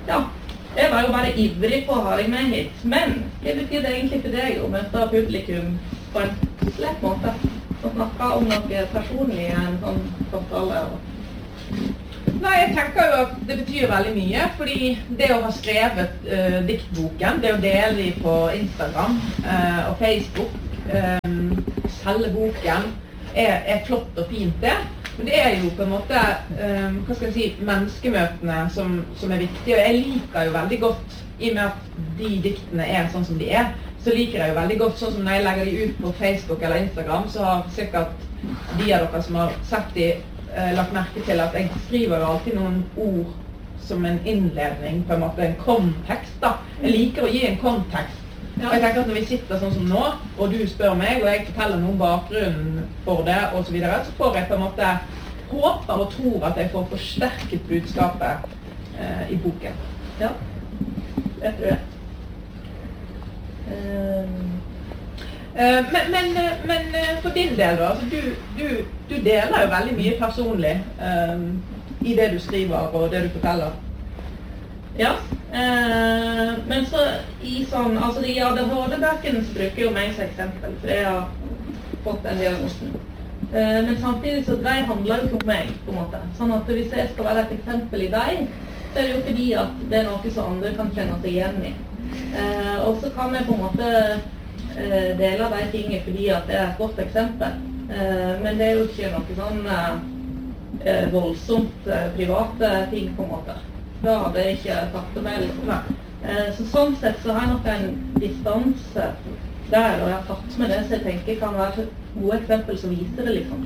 ja, jeg var jo bare ivrig på å ha deg med hit. Men hva betyr det egentlig for deg å møte publikum på en lett måte? Å snakke om noe personlig i en sånn samtale? Nei, jeg tenker jo at det betyr veldig mye, fordi det å ha skrevet diktboken, det å dele de på Instagram og Facebook, selge boken, er flott og fint det. Men det er jo på en måte, hva skal jeg si, menneskemøtene som er viktige. Og jeg liker jo veldig godt, i og med at de diktene er sånn som de er, så liker jeg jo veldig godt, sånn som når jeg legger de ut på Facebook eller Instagram, så har sikkert de av dere som har sett de, lagt merke til at jeg skriver jo alltid noen ord som en innledning, på en måte en kontekst da. Jeg liker å gi en kontekst. Og jeg tenker at når vi sitter sånn som nå, og du spør meg, og jeg forteller noen bakgrunnen for det, og så videre, så får jeg på en måte håper og tror at jeg får forsterket budskapet i boken. Ja, jeg tror det. Men for din del da, altså du deler jo veldig mye personlig i det du skriver og det du forteller. Ja, men så i sånn, altså de ADHD-bøkene så bruker jo meg som eksempel, for jeg har fått den diagnosen. Men samtidig så de handler jo ikke om meg, på en måte. Sånn at hvis jeg skal være et eksempel i deg, så er det jo fordi at det er noe som andre kan kjenne seg igjen i. Og så kan jeg på en måte dele de tingene fordi at det er et godt eksempel. Men det er jo ikke noe sånn voldsomt private ting, på en måte. Da hadde jeg ikke tatt det med, liksom. Så sånn sett så har jeg nok en distanse der, og jeg har tatt med det, så jeg tenker kan være gode eksempel som viser det, liksom.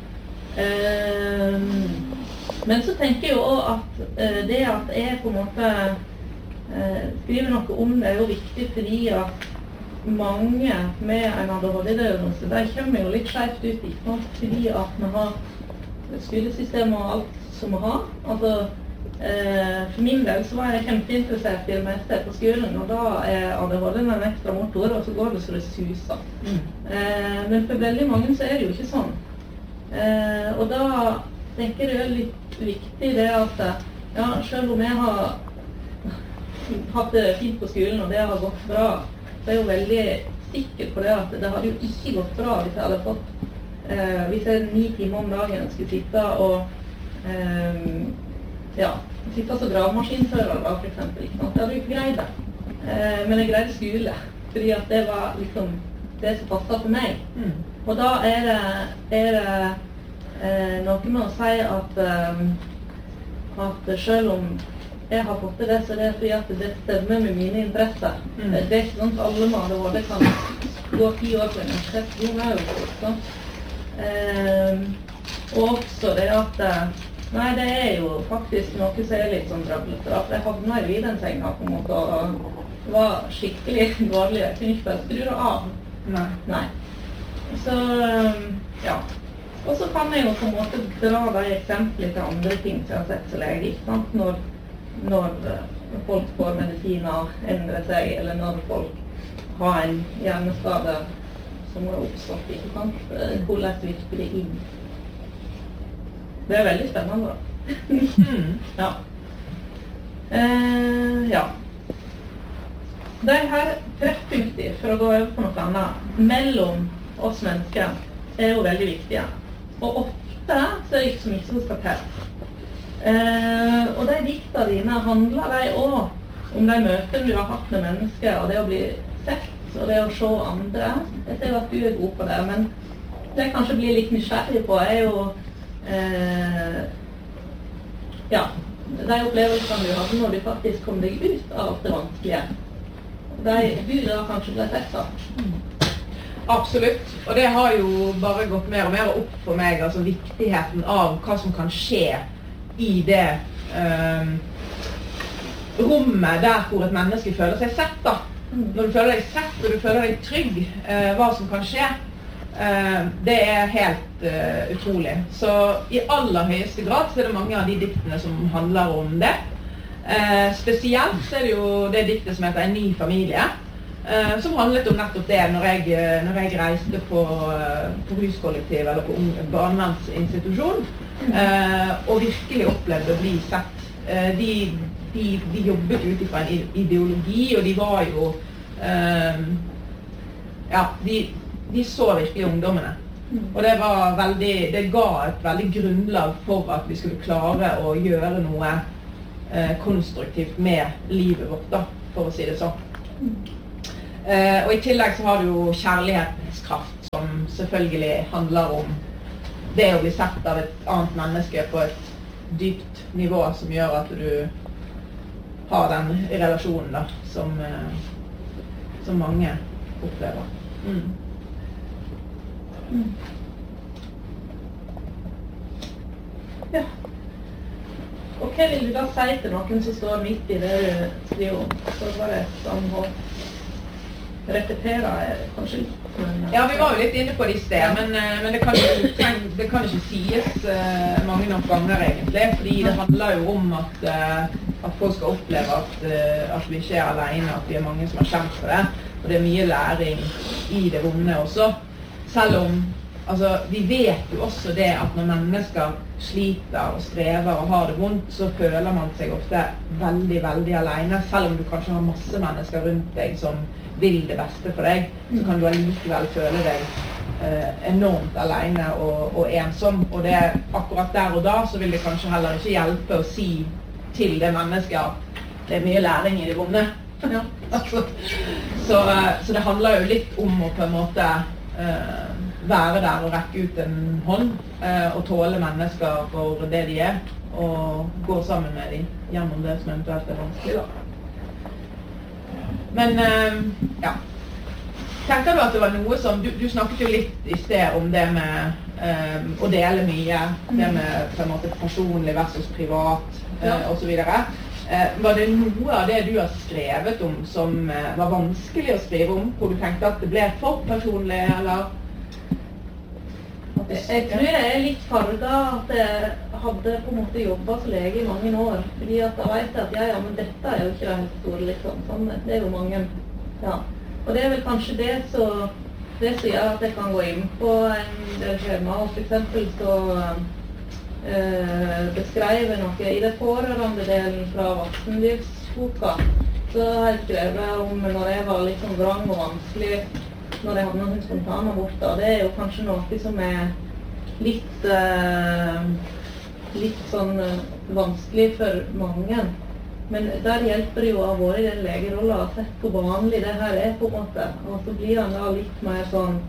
Men så tenker jeg jo også at det at jeg på en måte skriver noe om det er jo viktig, fordi at mange med en ADHD-diagnose, de kommer jo litt skjevt ut, ikke sant? Fordi at vi har skolesystem og alt som vi har. Altså, for min del så var jeg kjempeinteressert i det meste på skolen, og da er ADHD en ekstra motor, og så går det så det suser. Men for veldig mange så er det jo ikke sånn. Og da tenker jeg det er litt viktig det at, ja, selv om jeg har hatt det fint på skolen, og det har gått bra, så er jeg jo veldig sikker på det at det hadde jo ikke gått bra hvis jeg hadde fått, hvis jeg 9 timer om dagen skulle sitte og ja, sitte som gravemaskinfører da, for eksempel, ikke sant? Det hadde jo ikke greid det. Men jeg greide skole, fordi at det var liksom det som passet for meg. Og da er det noe med å si at selv om jeg har fått det, så er det fordi at det stemmer med mine interesser. Det er ikke sånn at alle med ADHD kan gå 10 år på universitet. Jo, det er jo sånn. Og også det at nei, det er jo faktisk noe som er litt sånn trøblete. For jeg havna i Vidensenga på en måte, og det var skikkelig dårlig. Jeg kunne ikke bare skru det av. Nei. Så, ja. Og så kan jeg jo på en måte dra de eksempler til andre ting som jeg har sett som lege, ikke sant? Når folk får medisiner endre seg, eller når folk har en hjerneskade som har oppstått, ikke sant? Hvordan virker det inn? Det er veldig spennende da. Ja. De her treffpunkter, for å gå over på noe annet, mellom oss mennesker, er jo veldig viktige. Og ofte så er det ikke så mye som skal til. Og de dikta dine handler de også om de møtene du har hatt med mennesker, og det å bli sett, og det å se andre. Jeg ser at du er god på det, men det jeg kanskje blir litt nysgjerrig på er jo ja, de opplevelsene du hadde når du faktisk kom deg ut av det vanskelige. Du da kanskje ble sett da. Absolutt, og det har jo bare gått mer og mer opp for meg, altså viktigheten av hva som kan skje i det rommet der hvor et menneske føler seg sett da. Når du føler deg sett og du føler deg trygg, hva som kan skje, det er helt utrolig. Så i aller høyeste grad så er det mange av de diktene som handler om det. Spesielt så er det jo det diktet som heter En ny familie, som handlet om nettopp det når jeg reiste på huskollektiv eller på barnevernsinstitusjon, og virkelig opplevde å bli sett de jobbet ut fra en ideologi, og de var jo de så virkelig ungdommene. Og det ga et veldig grunnlag for at vi skulle klare å gjøre noe konstruktivt med livet vårt, da, for å si det sånn. Og i tillegg så har du jo kjærlighetens kraft, som selvfølgelig handler om det å bli sett av et annet menneske på et dypt nivå, som gjør at du har den relasjonen da, som mange opplever. Ja. Og hva vil du da si til noen som står midt i det du skriver om? Så bare samhold. Repetere kanskje litt. Ja, vi var jo litt inne på det i sted, men det kan ikke sies mange nok ganger egentlig, fordi det handler jo om at folk skal oppleve at vi ikke alene, at vi mange som har kjent for det, og det mye læring i det vonde også. Selv om, vi vet jo også det at når mennesker sliter og strever og har det vondt, så føler man seg ofte veldig, veldig alene, selv om du kanskje har masse mennesker rundt deg som vil det beste for deg, så kan du allikevel føle deg enormt alene og ensom, og det akkurat der og da så vil det kanskje heller ikke hjelpe å si til det mennesket at det mye læring i det vonde. Ja. Så det handler jo litt om å på en måte være der og rekke ut en hånd og tåle mennesker for det de og gå sammen med dem gjennom det som eventuelt vanskelig da. Men, tenker du at det var noe som, du snakket jo litt i sted om det med å dele mye, det med på en måte personlig versus privat og så videre. Var det noe av det du har skrevet om som var vanskelig å skrive om, hvor du tenkte at det ble for personlig, eller? Jeg tror jeg litt farget at jeg hadde på en måte jobbet som lege i mange år, fordi at jeg vet at men dette jo ikke det helt store, liksom, sånn, det jo mange, og det vel kanskje det som gjør at jeg kan gå inn på en del skjema, og for eksempel så beskrev jeg noe i det pårørende delen fra voksenlivsboka, så har jeg skrevet om når jeg var litt sånn vrang og vanskelig, når jeg hadde noen spontane aborter. Det jo kanskje noe som litt sånn vanskelig for mange. Men der hjelper det jo å ha vært i den legerollen og sett hvor vanlig det her på en måte. Og så blir han da litt mer sånn,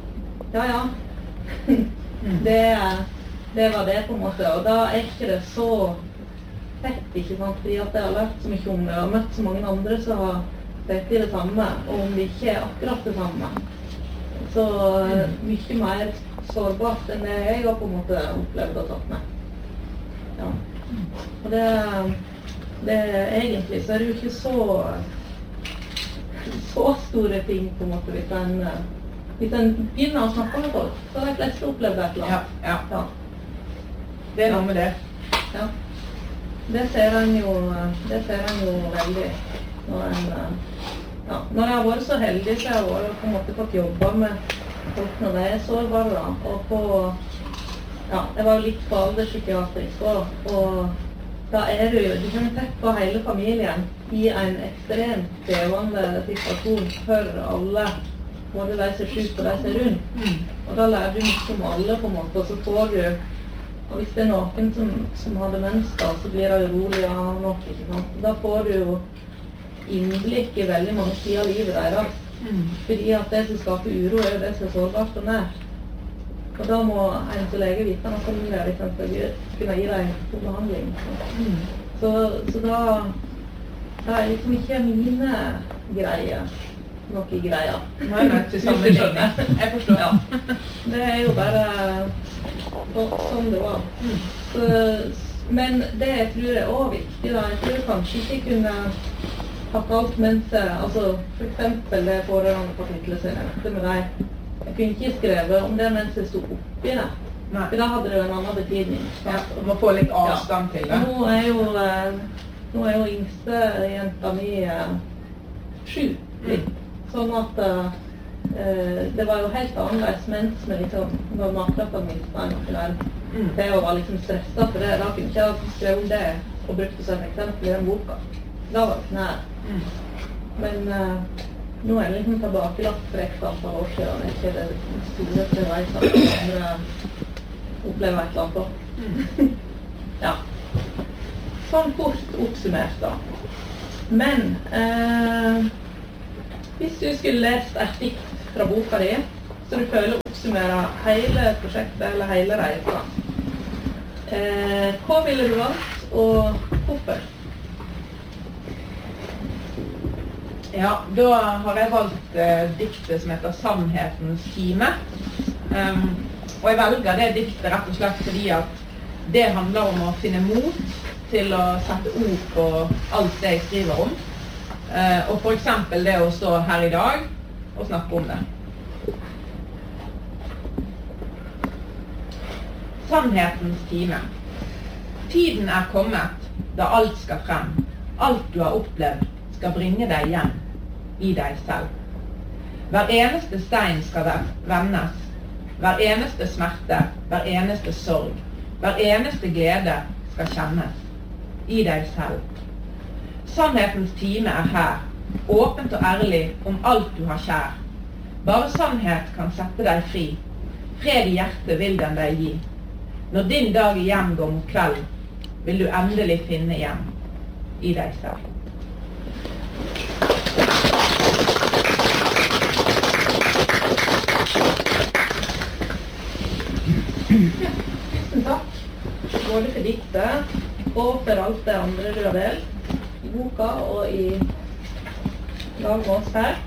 det var det på en måte. Og da ikke det så fett, ikke sant? Fordi at jeg har lært så mye om det, og har møtt så mange andre som har sett i det samme, og om det ikke akkurat det samme. Så mye mer sårbart enn det jeg har på en måte opplevd og tatt med. Ja. Og det egentlig så det jo ikke så store ting på en måte hvis en begynner å snakke med folk, så har de fleste opplevd et eller annet. Ja. Det noe med det. Ja. Det ser en jo veldig når jeg har vært så heldig, så jeg har på en måte fått jobbe med folk når de sårbare da, og jeg var jo litt på alderspsykiatrisk og da du kan tett på hele familien i en ekstremt krevende situasjon for alle, både de som er syke og de som er rundt, og da lærer du mye om alle på en måte, og så får du, og hvis det noen som har demens da, så blir det urolig og har nok, ikke sant? Da får du jo innblikk i veldig mange sider av livet deres. Fordi at det som skaper uro jo det som er sårbart og nært. Og da må en som lege vite noe familie liksom, for å kunne gi deg god behandling. Så da liksom ikke mine greier noe greier. Nei, til sammenligning. Jeg forstår. Ja. Det jo bare sånn det var. Men det jeg tror også viktig da, jeg tror kanskje ikke kunne hatt alt mens for eksempel det pårørende kapitlet som jeg nevnte med deg. Jeg kunne ikke skrevet om det mens jeg stod oppi det. Nei. For da hadde det jo en annen betydning. Ja, og må få litt avstand til det. Nå er jo yngste jenta mi 7. Sånn at det var jo helt annerledes mens vi liksom var matlatt av minst noe der. Det var liksom stresset for det. Da kunne ikke jeg skrevet om det og brukte som eksempel i den boka. Da var det sånn her. Men nå er det liksom tilbakelagt for et antall år siden, og ikke det store beviset at andre opplever et eller annet på. Ja. Sånn fort oppsummert da. Men hvis du skulle lest et dikt fra boka di, så du føler å oppsummere hele prosjektet eller hele reisa, hva ville du valgt, og hvorfor? Ja, da har jeg valgt diktet som heter Sannhetens time. Og jeg velger det diktet rett og slett fordi at det handler om å finne mot til å sette ord på alt det jeg skriver om. Og for eksempel det å stå her i dag og snakke om det. Sannhetens time. Tiden er kommet da alt skal frem. Alt du har opplevd skal bringe deg hjem i deg selv. Hver eneste stein skal vendes. Hver eneste smerte, hver eneste sorg, hver eneste glede skal kjennes i deg selv. Sannhetens time er her, åpent og ærlig om alt du har kjær. Bare sannhet kan sette deg fri. Fred i hjertet vil den deg gi. Når din dag igjen går mot kveld, vil du endelig finne hjem i deg selv. Tusen takk, både for diktet og for alt det andre du har delt i boka og i lag med oss her.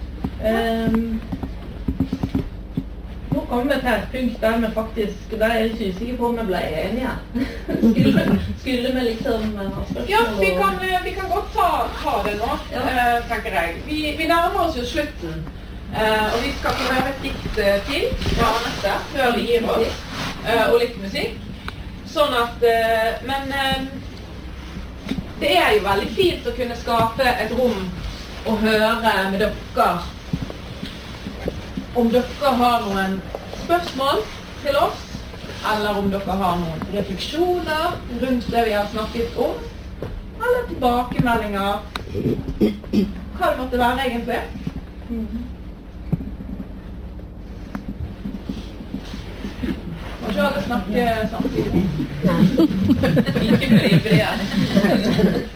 Nå kommer vi til et punkt der vi faktisk, der er jeg ikke usikker på om vi ble enige. Skulle vi liksom ha spørsmål? Ja, vi kan godt ta det nå, tenker jeg. Vi nærmer oss jo slutten, og vi skal få høre et dikt til fra Anette, før vi gir oss, og litt musikk. Sånn at, men det er jo veldig fint å kunne skape et rom og høre med dere om dere har noen spørsmål til oss, eller om dere har noen refleksjoner rundt det vi har snakket om, eller tilbakemeldinger, hva det måtte være egentlig. Må ikke alle snakke samtidig. Nei. Ikke bli bred.